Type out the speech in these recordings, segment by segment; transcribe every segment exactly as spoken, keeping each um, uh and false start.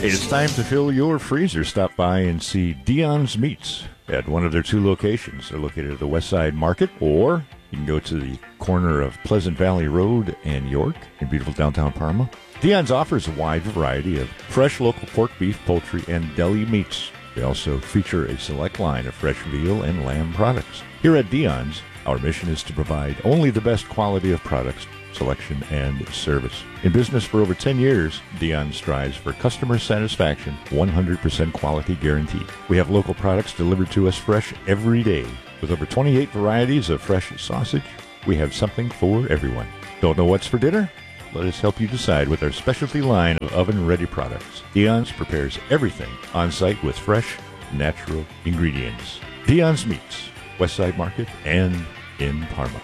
It's time to fill your freezer. Stop by and see Dion's Meats at one of their two locations. They're located at the West Side Market, or you can go to the corner of Pleasant Valley Road and York in beautiful downtown Parma. Dion's offers a wide variety of fresh local pork, beef, poultry, and deli meats. They also feature a select line of fresh veal and lamb products. Here at Dion's, our mission is to provide only the best quality of products, selection, and service. In business for over ten years, Dion strives for customer satisfaction, one hundred percent quality guarantee. We have local products delivered to us fresh every day. With over twenty-eight varieties of fresh sausage, we have something for everyone. Don't know what's for dinner? Let us help you decide with our specialty line of oven-ready products. Dion's prepares everything on-site with fresh, natural ingredients. Dion's Meats, West Side Market, and in Parma.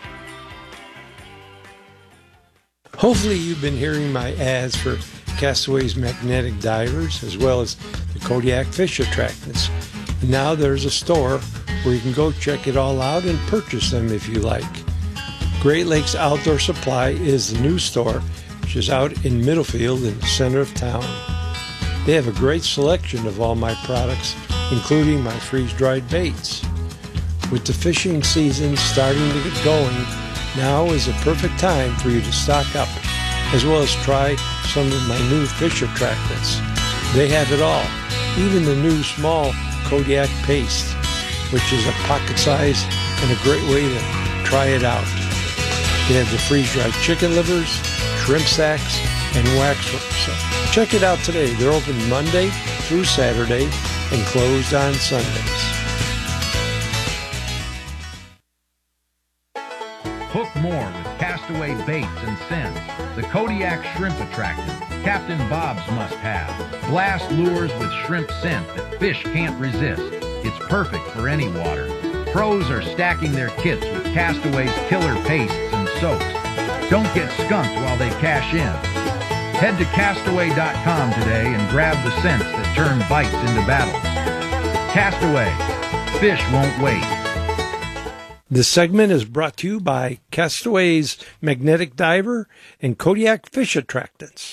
Hopefully you've been hearing my ads for Castaway's magnetic divers as well as the Kodiak fish attractants. Now there's a store where you can go check it all out and purchase them if you like. Great Lakes Outdoor Supply is the new store, which is out in Middlefield in the center of town. They have a great selection of all my products, including my freeze-dried baits. With the fishing season starting to get going, now is a perfect time for you to stock up, as well as try some of my new fish attractants. They have it all, even the new small Kodiak paste, which is a pocket size and a great way to try it out. They have the freeze-dried chicken livers, shrimp sacks, and waxworks. So check it out today. They're open Monday through Saturday and closed on Sundays. Hook more with Castaway baits and scents. The Kodiak shrimp attractant, Captain Bob's must-have. Blast lures with shrimp scent that fish can't resist. It's perfect for any water. Pros are stacking their kits with Castaway's killer pastes and soaks. Don't get skunked while they cash in. Head to Castaway dot com today and grab the scents that turn bites into battles. Castaway. Fish won't wait. This segment is brought to you by Castaway's Magnetic Diver and Kodiak Fish Attractants.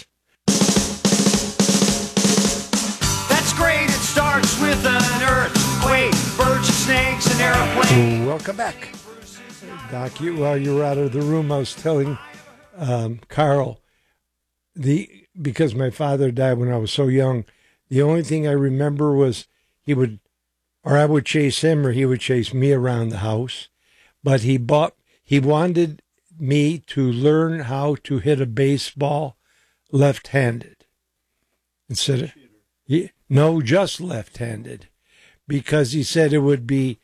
That's great. It starts with an earthquake, birds and snakes and airplanes. Welcome back. Doc, you, while you were out of the room, I was telling um, Carl, the because my father died when I was so young, the only thing I remember was he would, or I would chase him or he would chase me around the house. But he bought, he wanted me to learn how to hit a baseball left-handed. Instead of, he, no, just left-handed. Because he said it would be,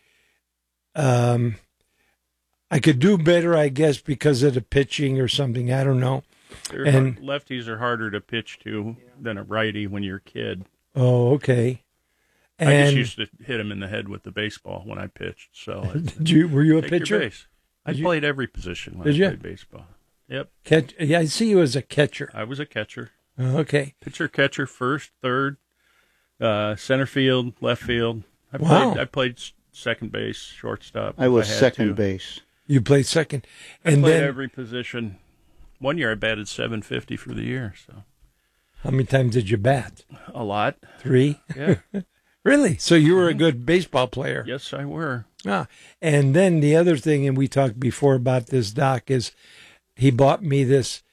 um, I could do better, I guess, because of the pitching or something. I don't know. They're And hard, lefties are harder to pitch to than a righty when you're a kid. Oh, okay. And I just used to hit him in the head with the baseball when I pitched. So did you? Were you a take your pitcher? base. I Did played you? every position when Did I you? played baseball. Yep. Catch, yeah, I see you as a catcher. I was a catcher. Oh, okay. Pitcher, catcher, first, third, uh, center field, left field. I Wow. played I played s- second base, shortstop. I if was had second to. base. You played second. I And played then, every position. One year I batted seven fifty for the year, so how many times did you bat? a lot. Three? Yeah. Really? So you were a good baseball player. Yes, I were. Ah, and then the other thing, and we talked before about this, Doc, is he bought me this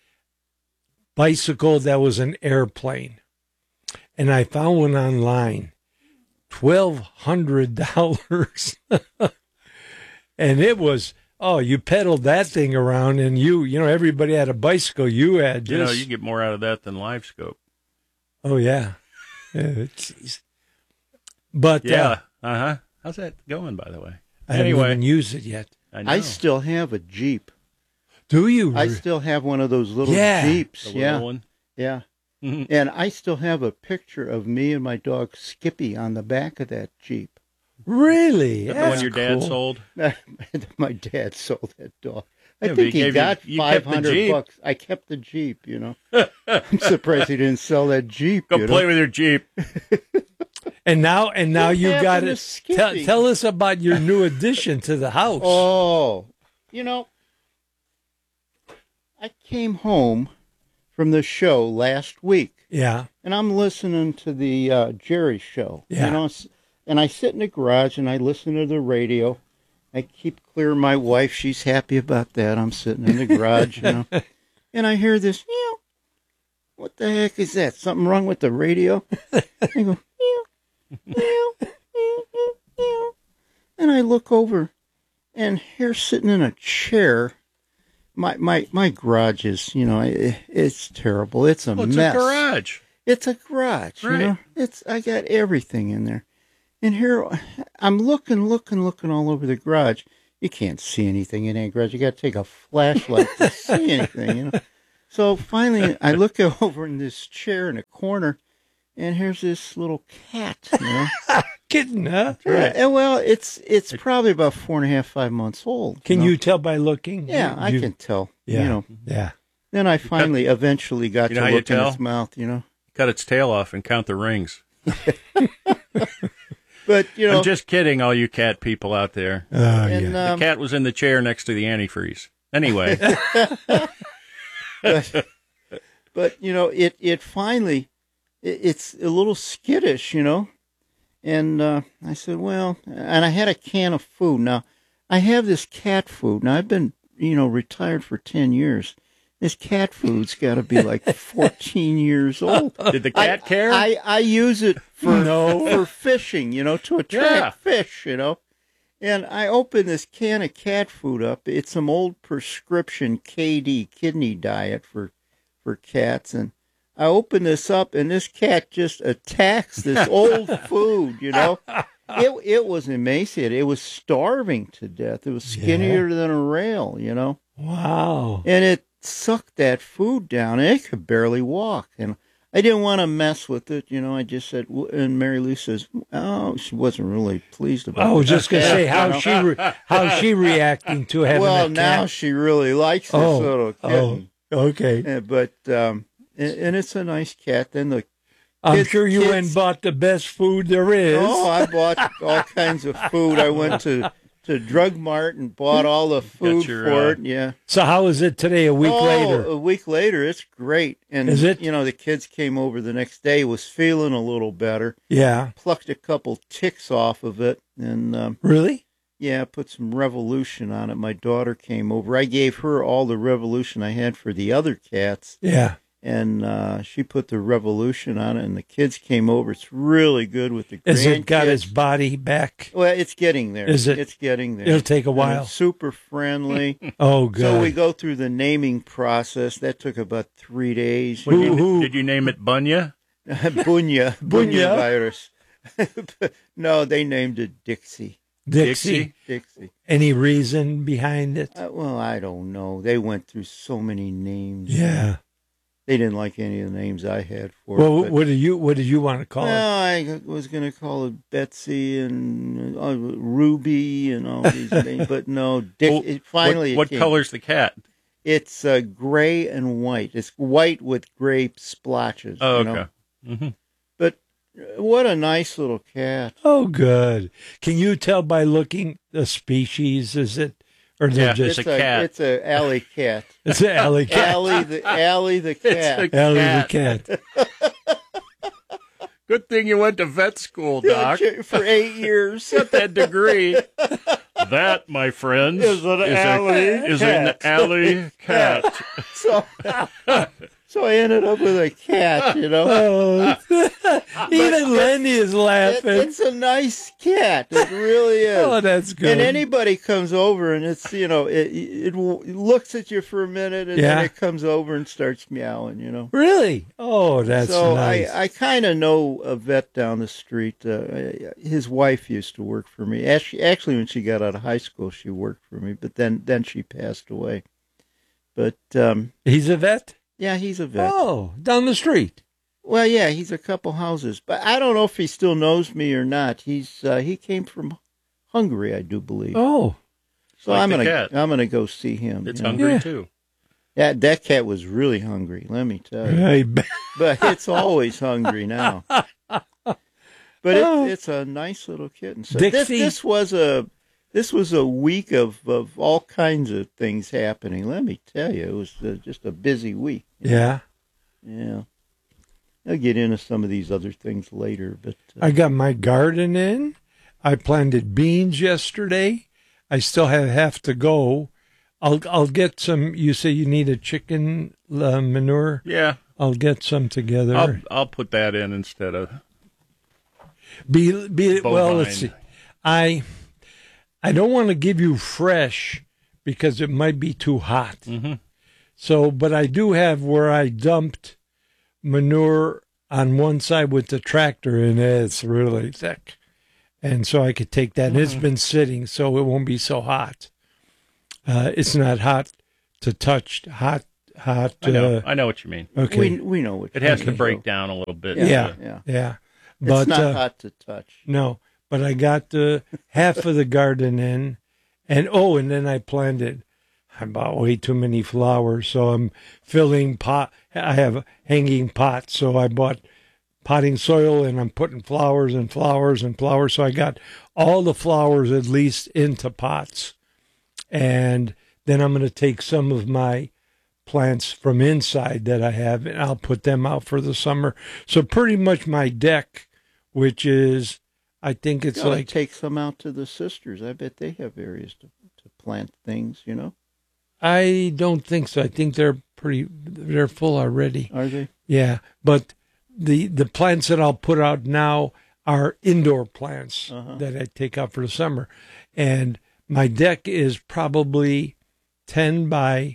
bicycle that was an airplane. And I found one online, twelve hundred dollars. And it was, oh, you pedaled that thing around, and you, you know, everybody had a bicycle. You had this. You know, you get more out of that than live scope. Oh, yeah. Yeah, jeez. But Yeah. uh, Uh huh. How's that going, by the way? I haven't Anyway. even used it yet. I know. I still have a Jeep. Do you? I still have one of those little Yeah. Jeeps. The yeah. little one. Yeah. Mhm. And I still have a picture of me and my dog Skippy on the back of that Jeep. Really? Is that the That's one your dad cool. sold? My dad sold that dog. I Yeah, but think he he, gave you- got you kept five the hundred Jeep. bucks. I kept the Jeep, you know. I'm surprised he didn't sell that Jeep. Go you play know? with your Jeep. And now, and now What you got happened it. to Tell, Skippy? tell us about your new addition to the house. Oh, you know, I came home from the show last week, Yeah. and I'm listening to the uh, Jerry Show. Yeah. You know, s- and I sit in the garage and I listen to the radio. I keep clear my wife. She's happy about that. I'm sitting in the garage, you know, and I hear this. Meow. What the heck is that? Something wrong with the radio? I go meow, meow, meow, meow, meow, and I look over, and here sitting in a chair. My my my garage is, you know, it, it's terrible. It's a Well, it's mess. a garage. It's a garage, Right. you know. It's I got everything in there, and here I'm looking, looking, looking all over the garage. You can't see anything in that garage. You got to take a flashlight to see anything, you know. So finally, I look over in this chair in a corner, and here's this little cat, you know. Kitten, huh? Yeah, and well, it's it's probably about four and a half, five months old. Can know. you tell by looking? Yeah, I You- can tell. Yeah. You know. Yeah. Then I finally, eventually, got You know to how you look in tell? its mouth. You know. Cut its tail off and count the rings. But you know, I'm just kidding, all you cat people out there. Oh, and yeah. um, The cat was in the chair next to the antifreeze. Anyway, but, but you know, it it finally, it, it's a little skittish, you know. And uh, I said, well, and I had a can of food. Now, I have this cat food. Now, I've been, you know, retired for ten years. This cat food's got to be like fourteen years old. did the cat I, care? I, I use it for for fishing, you know, to attract Yeah. fish, you know. And I open this can of cat food up. It's some old prescription K D kidney diet for for cats, and I open this up, and this cat just attacks this old food, you know. It it was emaciated. It was starving to death. It was skinnier than a rail, you know. Wow. And it sucked that food down, and it could barely walk. And I didn't want to mess with it, you know. I just said, and Mary Lou says, "Oh, she wasn't really pleased about it." I was just gonna say how You know? she re- how she reacting to having Well, a now cat. she really likes this Oh, little oh, kitten. okay. Uh, but um, and, and it's a nice cat. Then the I'm kids- sure you kids- went and bought the best food there is. oh, I bought all kinds of food. I went to to Drug Mart and bought all the food your, for uh, it. Yeah. So how is it today? A week oh, later. a week later, it's great. And Is it? You know, the kids came over the next day, was feeling a little better. Yeah. Plucked a couple ticks off of it, and um, Really? yeah, put some Revolution on it. My daughter came over. I gave her all the Revolution I had for the other cats, Yeah. and uh, she put the Revolution on it, and the kids came over. It's really good with the grandkids. Has it got its body back? Well, it's getting there. Is it? It's getting there. It'll take a And while. it's super friendly. Oh, good. So we go through the naming process. That took about three days. Did you, Who- who- did you name it Bunya? Bunya, Bunya? Bunya virus. No, they named it Dixie. Dixie. Dixie. Any reason behind it? Uh, well, I don't know. They went through so many names. Yeah. They didn't like any of the names I had for Well, it. but- what do you what did you want to call it? well, I was going to call it Betsy and uh, Ruby and all these names, but no. Dick, Well, it, finally, what, it came. what color's the cat? It's uh, gray and white. It's white with gray splotches. Oh, you know? okay. hmm But uh, what a nice little cat. Oh, good. Can you tell by looking the species? Is it or they're Yeah, just It's a cat. It's a alley cat. it's an alley cat? Allie the Allie the cat. a Alley the cat. cat. Good thing you went to vet school, Doc. For eight years. Got that degree. That, my friends, Is an alley a, is an cat. alley cat. So, so I ended up with a cat, you know. Oh, even Lenny is It, laughing. it's a nice cat. It really is. Oh, that's good. And anybody comes over and it's, you know, it, it, it looks at you for a minute and Yeah. then it comes over and starts meowing, you know. Really? Oh, that's so nice. I, I kind of know a vet down the street. Uh, his wife used to work for me. Actually, actually, when she got out of high school, she worked for me, but then, then she passed away. But, um, He's a vet? yeah, he's a vet. Oh, down the street. Well, yeah, he's a couple houses, but I don't know if he still knows me or not. He's uh, he came from Hungary, I do believe. Oh, so like I'm the gonna cat. I'm gonna go see him. It's you know. hungry, Yeah. too. That that cat was really hungry. Let me tell you. I bet. But it's always hungry now. But Oh. it, it's a nice little kitten. So this Dixie. this was a this was a week of, of all kinds of things happening. Let me tell you, it was uh, just a busy week. Yeah. Yeah. I'll get into some of these other things later. But uh, I got my garden in. I planted beans yesterday. I still have half to go. I'll I'll get some. You say you need a chicken uh, manure. Yeah, I'll get some together. I'll I'll put that in instead of be be bovine. well. Let's see. I I don't want to give you fresh because it might be too hot. Mm-hmm. So, but I do have where I dumped manure on one side with the tractor, and it's really thick. And so I could take that. And it's been sitting, so it won't be so hot. Uh, it's not hot to touch. Hot, hot. I know, uh, I know what you mean. Okay. we we know what It has okay. to break down a little bit. yeah, yeah, yeah. yeah. It's But not uh, hot to touch. no, but I got uh, half of the garden in, and oh, and then I planted. I bought way too many flowers, so I'm filling pot. I have hanging pots, so I bought potting soil, and I'm putting flowers and flowers and flowers. So I got all the flowers at least into pots, and then I'm going to take some of my plants from inside that I have, and I'll put them out for the summer. So pretty much my deck, which is, I think it's Gotta like take some out to the sisters. I bet they have areas to to plant things. You know, I don't think so. I think they're pretty, they're full already. are they? Yeah, but the the plants that I'll put out now are indoor plants Uh-huh. that I take out for the summer, and my deck is probably ten by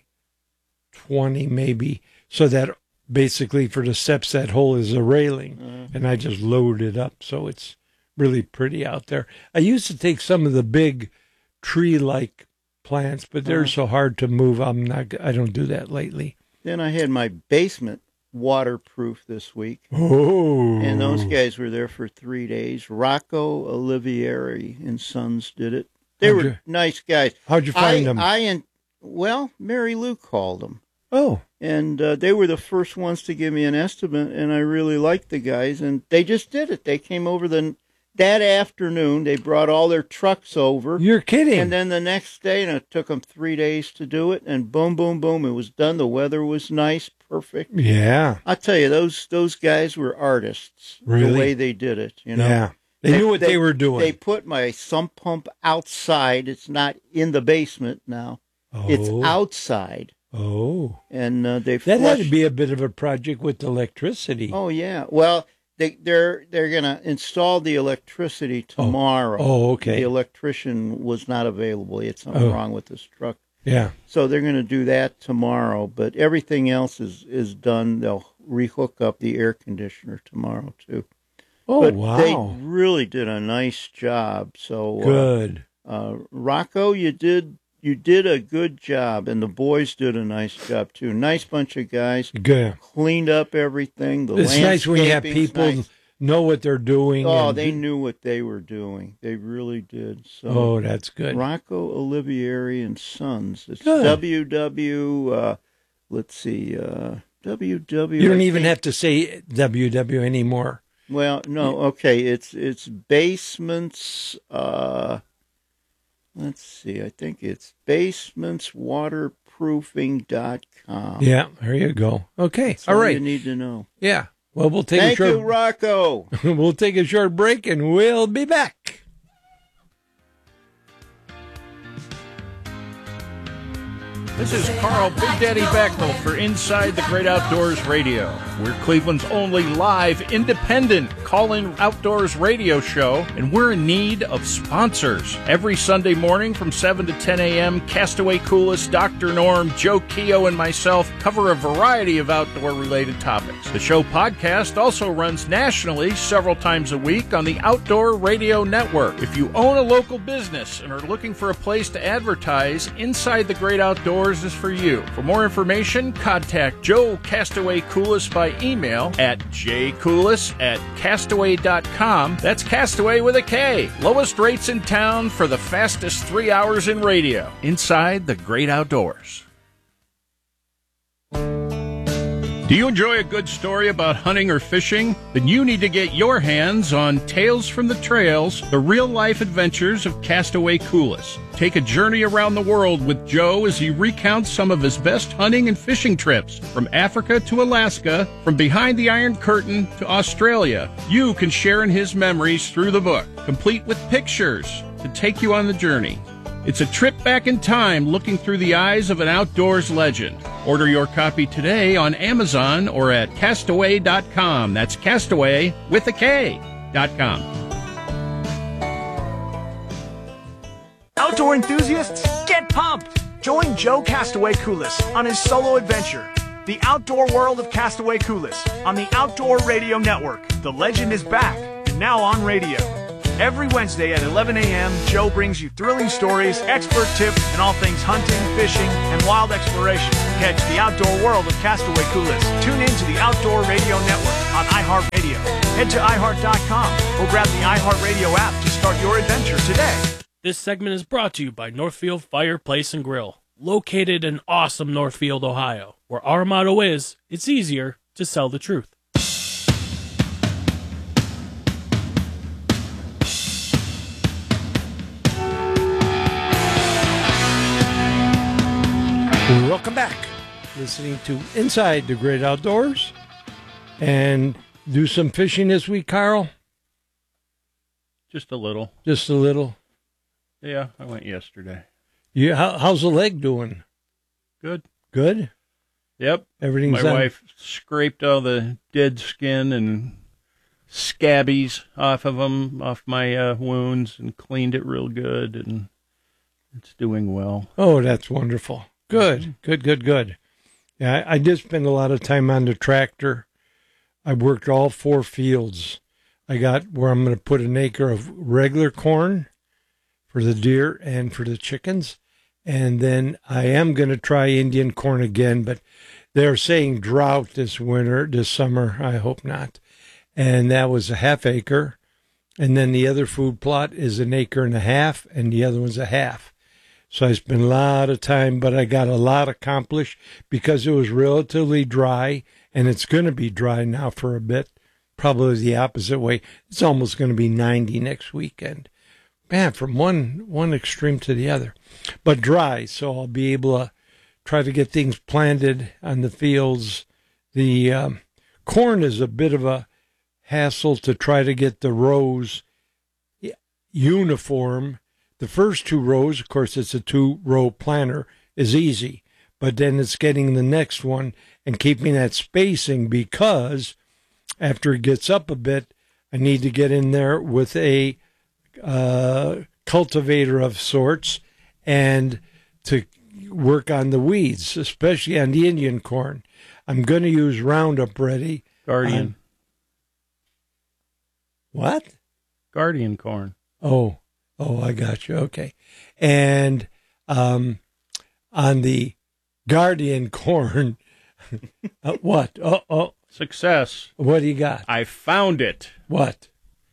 twenty, maybe, so that basically for the steps that hole is a railing, Uh-huh. and I just load it up, so it's really pretty out there. I used to take some of the big tree-like plants, but they're Uh-huh. so hard to move. I'm not. I don't do that lately. Then I had my basement waterproof this week, Oh, and those guys were there for three days. Rocco Olivieri and Sons did it. They How'd were you- nice guys. How'd you find I, them? I and well, Mary Lou called them. oh, And uh, they were the first ones to give me an estimate, and I really liked the guys. And they just did it. They came over the that afternoon. They brought all their trucks over, you're kidding. and then the next day, and it took them three days to do it. And boom, boom, boom, it was done. The weather was nice, perfect. yeah, I tell you, those those guys were artists. Really? The way they did it, you know. yeah. They, knew what they, were doing. They put my sump pump outside. It's not in the basement now. oh, It's outside. Oh, And uh, they that had to flushed- be a bit of a project with electricity. Oh yeah. Well, they they're they're gonna install the electricity tomorrow. Oh, okay. The electrician was not available. He had something Oh. wrong with his truck. Yeah. So they're gonna do that tomorrow. But everything else is is done. They'll rehook up the air conditioner tomorrow too. Oh, but wow. they really did a nice job. So uh, Good. uh, Rocco, you did you did a good job, and the boys did a nice job too. Nice bunch of guys. Good. Cleaned up everything. The It's nice when you have landscaping's people nice. know what they're doing. Oh, and- they knew what they were doing. They really did. So Oh, that's good. Rocco Olivieri and Sons. It's Good. W W. Uh, let's see. Uh, W W. You don't I even think- have to say W W anymore. Well, no. Okay. It's it's basements. Uh, let's see. I think it's basements waterproofing dot com. Yeah, there you go. Okay. That's all all right. you need to know. Yeah. Well, we'll take Thank a you, short Rocco. we'll take a short break and we'll be back. This is Carl Big Daddy Bechtel for Inside the Great Outdoors Radio. We're Cleveland's only live, independent call-in outdoors radio show, and we're in need of sponsors. Every Sunday morning from seven to ten a.m., Castaway Coolest, Doctor Norm, Joe Keogh, and myself cover a variety of outdoor-related topics. The show podcast also runs nationally several times a week on the Outdoor Radio Network. If you own a local business and are looking for a place to advertise, Inside the Great Outdoors is for you. For more information, contact Joe Castaway Coolest by email at jcoolis at castaway dot com. That's Castaway with a K. Lowest rates in town for the fastest three hours in radio. Inside the Great Outdoors. Do you enjoy a good story about hunting or fishing? Then you need to get your hands on Tales from the Trails, the real-life adventures of Castaway Coulis. Take a journey around the world with Joe as he recounts some of his best hunting and fishing trips, from Africa to Alaska, from behind the Iron Curtain to Australia. You can share in his memories through the book, complete with pictures to take you on the journey. It's a trip back in time looking through the eyes of an outdoors legend. Order your copy today on Amazon or at castaway dot com. That's Castaway with a K dot com. Outdoor enthusiasts, get pumped! Join Joe Castaway Coulis on his solo adventure, The Outdoor World of Castaway Coulis, on the Outdoor Radio Network. The legend is back, and now on radio. Every Wednesday at eleven a.m., Joe brings you thrilling stories, expert tips, and all things hunting, fishing, and wild exploration. Catch The Outdoor World of Castaway Coulis. Tune in to the Outdoor Radio Network on iHeartRadio. Head to i heart dot com or grab the iHeartRadio app to start your adventure today. This segment is brought to you by Northfield Fireplace and Grill, located in awesome Northfield, Ohio, where our motto is, it's easier to sell the truth. Welcome back. Listening to Inside the Great Outdoors. And do some fishing this week, Carl? Just a little. Just a little. Yeah, I went yesterday. Yeah, how, how's the leg doing? Good. Good? Yep. Everything's My on- wife scraped all the dead skin and scabbies off of them, off my uh, wounds, and cleaned it real good, and it's doing well. Oh, that's wonderful. Good, good, good, good. Yeah, I, I did spend a lot of time on the tractor. I worked all four fields. I got where I'm going to put an acre of regular corn for the deer and for the chickens. And then I am going to try Indian corn again, but they're saying drought this winter, this summer. I hope not. And that was a half acre. And then the other food plot is an acre and a half, and the other one's a half. So I spent a lot of time, but I got a lot accomplished because it was relatively dry, and it's going to be dry now for a bit, probably the opposite way. It's almost going to be ninety next weekend. Man, from one one extreme to the other. But dry, so I'll be able to try to get things planted on the fields. The um, corn is a bit of a hassle to try to get the rows uniform. The first two rows, of course, it's a two-row planter, is easy. But then it's getting the next one and keeping that spacing, because after it gets up a bit, I need to get in there with a uh, cultivator of sorts and to work on the weeds, especially on the Indian corn. I'm going to use Roundup Ready. Guardian. On... What? Guardian corn. Oh. Oh, I got you. Okay. And um, on the Guardian corn, uh, what? Oh, oh. Success. What do you got? I found it. What?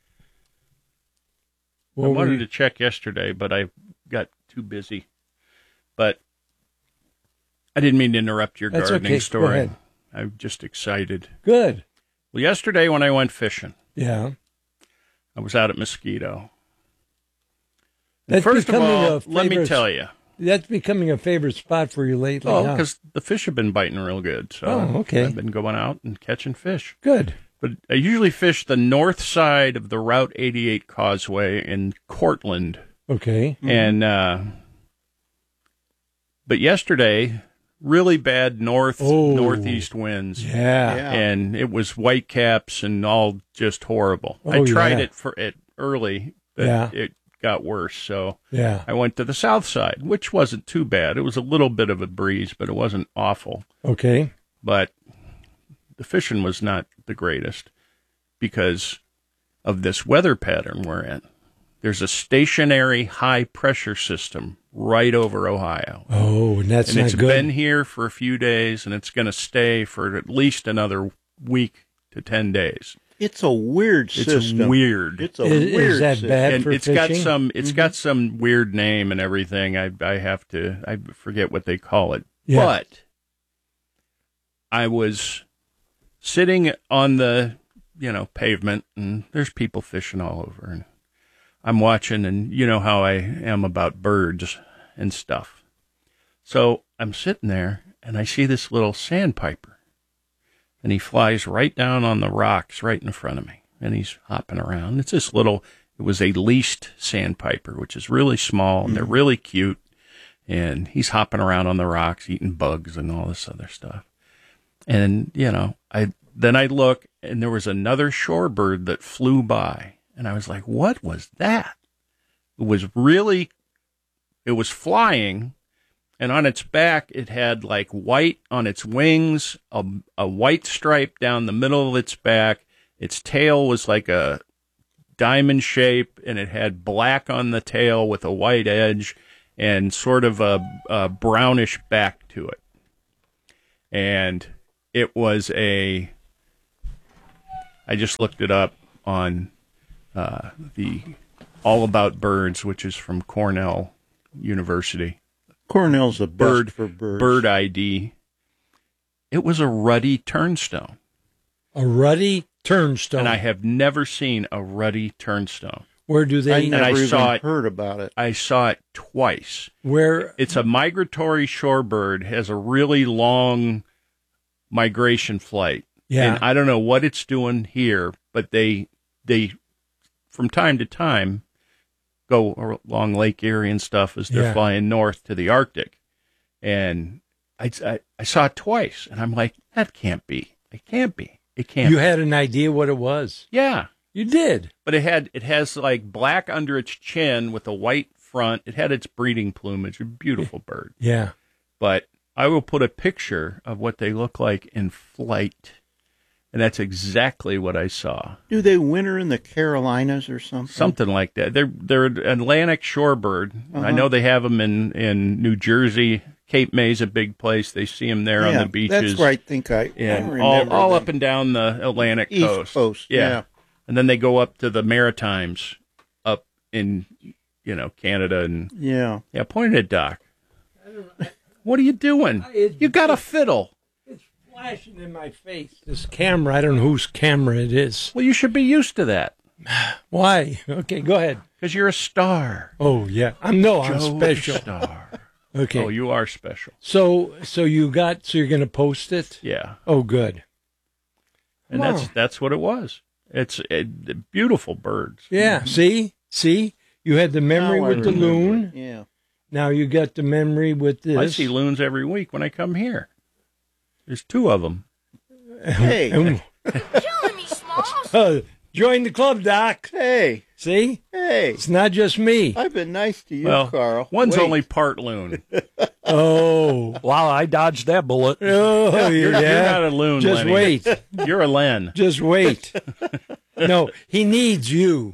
What I wanted you... to check yesterday, but I got too busy. But I didn't mean to interrupt your That's gardening okay. story. Go ahead. I'm just excited. Good. Well, yesterday when I went fishing, yeah, I was out at Mosquito. That's First of all, favorite, let me tell you. That's becoming a favorite spot for you lately. Oh, huh? because the fish have been biting real good. So oh, okay. I've been going out and catching fish. Good. But I usually fish the north side of the Route eighty-eight Causeway in Cortland. Okay. Mm-hmm. And, uh, but yesterday, really bad north, oh, northeast winds. Yeah. Yeah. And it was whitecaps and all just horrible. Oh, I tried yeah. it for it early, but Yeah. it got worse. So yeah. I went to the south side, which wasn't too bad. It was a little bit of a breeze, but it wasn't awful. Okay. But the fishing was not the greatest because of this weather pattern we're in. There's a stationary high pressure system right over Ohio. Oh, and that's and not it's good. been here for a few days, and it's going to stay for at least another week to ten days. It's a weird It's system. weird. It's a Is- is weird that system. bad? And for it's got fishing? some. It's Mm-hmm. got some weird name and everything. I I have to. I forget what they call it. Yeah. But I was sitting on the, you know, pavement, and there's people fishing all over, and I'm watching, and you know how I am about birds and stuff. So I'm sitting there, and I see this little sandpiper, and he flies right down on the rocks right in front of me, and he's hopping around. It's this little, it was a leased sandpiper, which is really small, and they're really cute, and he's hopping around on the rocks, eating bugs and all this other stuff. And, you know, I then I look, and there was another shorebird that flew by, and I was like, what was that? It was really, it was flying, and on its back, it had like white on its wings, a, a white stripe down the middle of its back. Its tail was like a diamond shape, and it had black on the tail with a white edge and sort of a, a brownish back to it. And it was a, I just looked it up on uh, the All About Birds, which is from Cornell University. Cornell's the best Bird for birds. Bird I D. It was a ruddy turnstone. A ruddy turnstone. And I have never seen a ruddy turnstone. Where do they? I never I even saw it- heard about it. I saw it twice. Where? It's a migratory shorebird, has a really long migration flight. Yeah. And I don't know what it's doing here, but they, they from time to time, go along Lake Erie and stuff as they're Yeah. flying north to the Arctic. And I, I, I saw it twice, and I'm like, that can't be. It can't be. It can't You be. had an idea what it was. Yeah. You did. But it had it has like black under its chin with a white front. It had its breeding plumage, a beautiful bird. Yeah. But I will put a picture of what they look like in flight, and that's exactly what I saw. Do they winter in the Carolinas or something? Something like that. They're they're an Atlantic shorebird. Uh-huh. I know they have them in, in New Jersey. Cape May's a big place. They see them there yeah, on the beaches. That's where I think I, I And remember all, all them. up and down the Atlantic East coast. Coast, yeah. And then they go up to the Maritimes up in, you know, Canada. And Yeah. yeah, point at Doc. What are you doing? You got a fiddle. It's flashing in my face. This camera, I don't know whose camera it is. Well, you should be used to that. Why? Okay, go ahead. Because you're a star. Oh, yeah. I'm no, I'm Joe special. Star. Okay. Oh, you are special. So, so you got, so you're going to post it? Yeah. Oh, good. And Wow. that's that's what it was. It's it, beautiful birds. Yeah. See? See? You had the memory Now I with the remember loon. it, Yeah. Now you got the memory with this. I see loons every week when I come here. There's two of them. Hey. And- Killing me, Smalls. Uh, join the club, Doc. Hey. See? Hey. It's not just me. I've been nice to you, Well, Carl. one's Wait. only part loon. Oh. Wow, I dodged that bullet. Oh, You're, yeah. you're not a loon, Just Lenny. wait. You're a Len. Just wait. No, he needs you.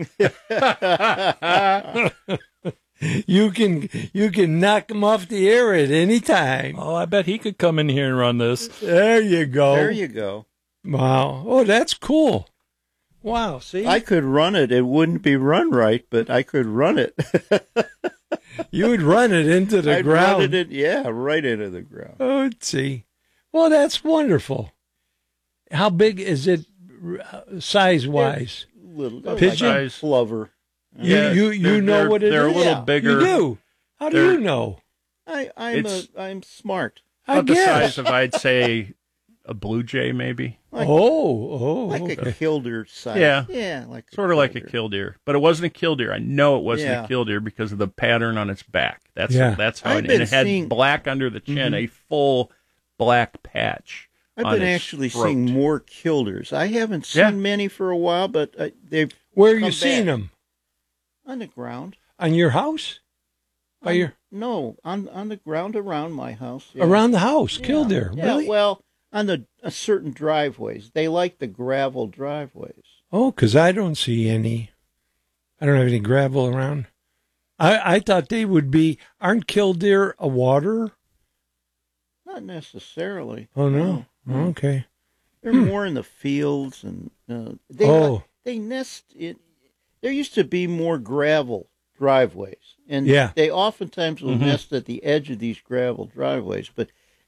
You can you can knock him off the air at any time. Oh, I bet he could come in here and run this. There you go. There you go. Wow. Oh, that's cool. Wow. See, I could run it. It wouldn't be run right, but I could run it. you would run it into the I'd ground. run it in, yeah, right into the ground. Oh, let's see. Well, that's wonderful. How big is it, size wise? Little they're Pigeon? like a plover. You Yeah, you you they're- know they're- what it is. they're a little Yeah. bigger. You do. How do They're- you know? I, I'm It's- a, I'm smart. I About the guess. size of, I'd say, a blue jay, maybe. Like, oh, oh, like okay. a killdeer size. Yeah. yeah, like a Sort of like a killdeer. killdeer. But it wasn't a killdeer. I know it wasn't Yeah. a killdeer because of the pattern on its back. That's Yeah. that's how I've it, been and it had seeing- black under the chin, a full black patch. I've on been its actually throat. seeing more killdeers. I haven't seen Yeah. many for a while, but uh, they've Where you come seen back. them? On the ground. On your house? By On- your No, on on the ground around my house. yeah. around the house? Yeah. Killdeer. Yeah, Really? well, on the uh, certain driveways. They like the gravel driveways. Oh, because I don't see any. I don't have any gravel around. I I thought they would be. Aren't killdeer a water? Not necessarily. Oh no. Okay. They're more in the fields, and uh, they Oh. they nest in. There used to be more gravel driveways, and Yeah. they oftentimes will Mhm. nest at the edge of these gravel driveways. But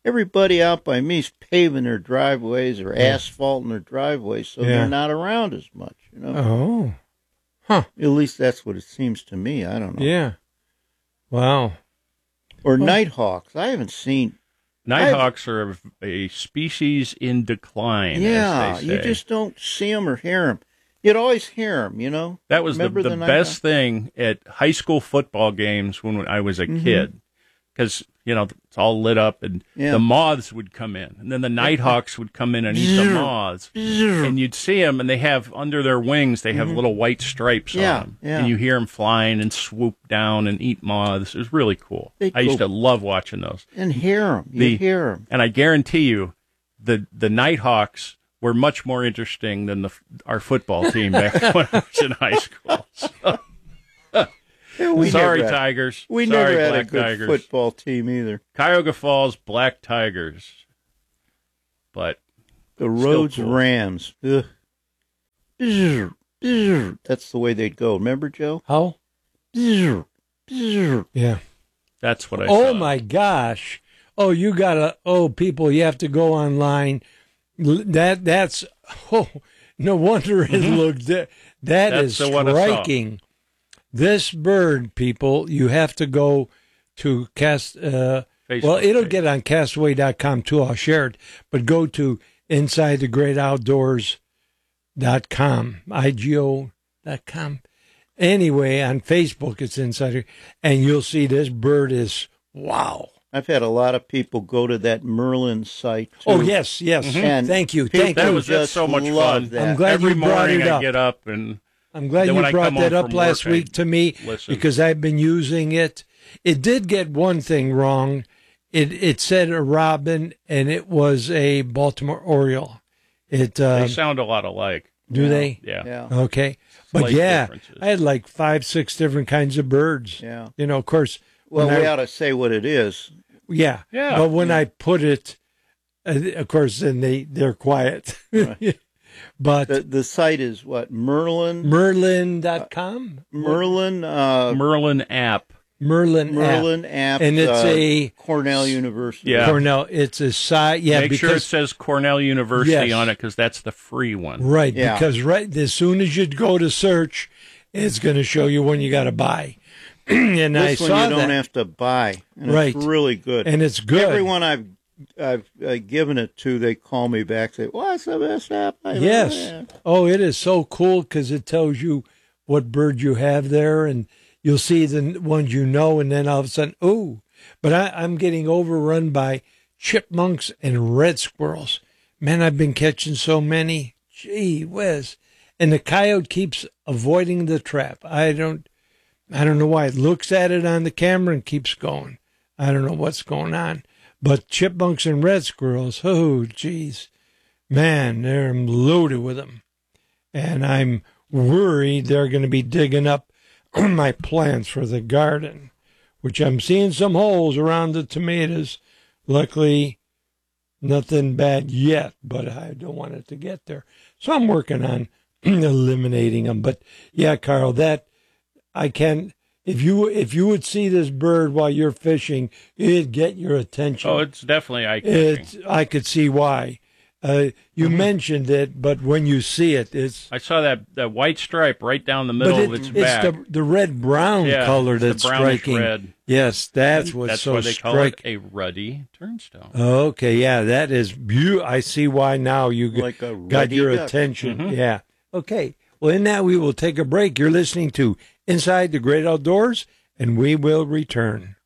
everybody out by me's paving their driveways or asphalting their driveways, so Yeah. they're not around as much. You know. Oh. Huh. At least that's what it seems to me. I don't know. Yeah. Wow. Or nighthawks. I haven't seen. Nighthawks are a species in decline. Yeah, as they say. you just don't see them or hear them. You'd always hear them, you know. That was the, Remember the, the best nighthawk? thing at high school football games when I was a Mhm. kid, because you know it's all lit up, and Yeah. the moths would come in, and then the nighthawks would come in and eat the moths, and you'd see them, and they have under their wings they have Mhm. little white stripes Yeah, on them, yeah. and you hear them flying and swoop down and eat moths. It was really cool. They I used go- to love watching those. And hear them. You The- hear them. And I guarantee you, the the Nighthawks were much more interesting than the our football team back when I was in high school. So, Yeah, we sorry, never had- Tigers. We sorry, never had Black a good Tigers. football team either. Cuyahoga Falls Black Tigers. But The still Rhodes cool. Rams. Ugh. Bzzz, bzzz. That's the way they'd go. Remember, Joe? How? Bzzz, bzzz. Yeah. That's what I Oh saw. my gosh. Oh, you gotta. Oh, people, you have to go online. L- That that's. Oh, no wonder it Mhm. looked. That, that That's is the one I saw. striking. This bird, people, you have to go to cast. Uh, Facebook well, it'll page. get on castaway dot com too. I'll share it. But go to inside the great outdoors dot com, I G O dot com. Anyway, on Facebook, it's Insider, and you'll see this bird is wow. I've had a lot of people go to that Merlin site. Too. Oh yes, yes. And Thank you, people thank that you. was that's just so much love fun. that. I'm glad Every you brought morning it I up. get up and I'm glad then you when I brought come that home up from last work, I week to me listen. because I've been using it. It did get one thing wrong. It it said a robin and it was a Baltimore Oriole. It uh, they sound a lot alike. do they? Yeah. Yeah. Okay, but Slight yeah, differences. I had like five, six different kinds of birds. Yeah. You know, of course. Well, when we I- ought to say what it is. Yeah, Yeah. But when I put it, uh, of course, then they they're quiet. But The the site is what? Merlin? Merlin dot com? Merlin uh Merlin app. Merlin Merlin app. app. And it's uh, a Cornell University. Yeah. Cornell. It's a site. Yeah, Make because sure it says Cornell University Yes. on it because that's the free one. right Yeah. because right as soon as you go to search, it's going to show you when you got to buy. And I This one saw you don't that, have to buy. And Right. It's really good. and it's good. Everyone I've I've uh, given it to, they call me back, say, "What's the best app?" I ever Yes. had?" Oh, it is so cool because it tells you what bird you have there, and you'll see the ones you know, and then all of a sudden, ooh. But I, I'm getting overrun by chipmunks and red squirrels. Man, I've been catching so many. Gee whiz. And the coyote keeps avoiding the trap. I don't, I don't know why. It looks at it on the camera and keeps going. I don't know what's going on. But chipmunks and red squirrels, oh, geez. Man, they're loaded with them. And I'm worried they're going to be digging up my plants for the garden, which I'm seeing some holes around the tomatoes. Luckily, nothing bad yet, but I don't want it to get there. So I'm working on eliminating them. But yeah, Carl, that I can. If you if you would see this bird while you're fishing, it'd get your attention. Oh, it's definitely eye catching. It's, I could see why. Uh, you Mm-hmm. mentioned it, but when you see it, it's I saw that, that white stripe right down the middle but of it- its it's back. the the red brown Yeah, color it's the that's brownish striking. red. Yes, that's what's That's so why they call striking. it a ruddy turnstone. Okay, yeah, that is beautiful. I see why now you g- Like a got ruddy your duck. attention. Mhm. Yeah. Okay. Well, in that, we will take a break. You're listening to Inside the Great Outdoors, and we will return.